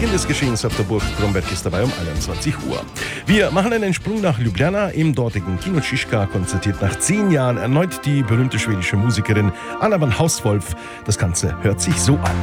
Beginn des Geschehens auf der Burg Bromberg ist dabei um 21 Uhr. Wir machen einen Sprung nach Ljubljana. Im dortigen Kino Šiška konzertiert nach 10 Jahren erneut die berühmte schwedische Musikerin Anna van Hauswolf. Das Ganze hört sich so an.